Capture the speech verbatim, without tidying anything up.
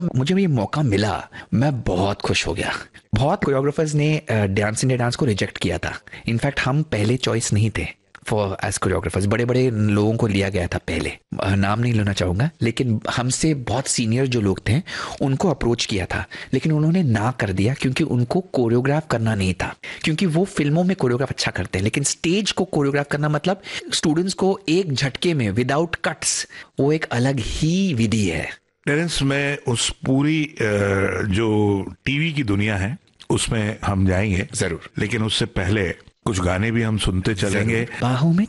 मुझे ये मौका मिला, मैं बहुत खुश हो गया। बहुत कोरियोग्राफर्स ने डांस इंडिया डांस को रिजेक्ट किया था। इनफैक्ट हम पहले चॉइस नहीं थे फॉर एज कोरियोग्राफर्स। बड़े बड़े लोगों को लिया गया था पहले, अ, नाम नहीं लेना चाहूँगा, लेकिन हमसे बहुत सीनियर जो लोग थे उनको अप्रोच किया था, लेकिन उन्होंने ना कर दिया क्योंकि उनको कोरियोग्राफ करना नहीं था। क्योंकि वो फिल्मों में कोरियोग्राफ अच्छा करते हैं, लेकिन स्टेज को कोरियोग्राफ करना मतलब स्टूडेंट्स को एक झटके में विदाउट कट्स, वो एक अलग ही विधि है। टेरेंस, में उस पूरी अ, जो टीवी की दुनिया है उसमें हम जाएंगे जरूर। लेकिन उससे पहले कुछ गाने भी हम सुनते चलेंगे। बाहों में